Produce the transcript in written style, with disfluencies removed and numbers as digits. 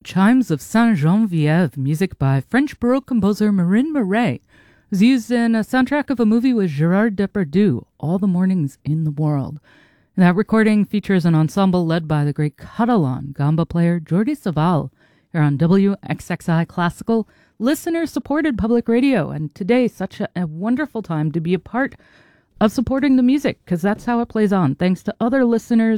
Chimes of Saint-Geneviève, music by French Baroque composer Marin Murray, was used in a soundtrack of a movie with Gerard Depardieu, All the Mornings in the World. And that recording features an ensemble led by the great Catalan gamba player Jordi Savall here on WXXI Classical, listener-supported public radio. And today, such a wonderful time to be a part of supporting the music, because that's how it plays on. Thanks to other listeners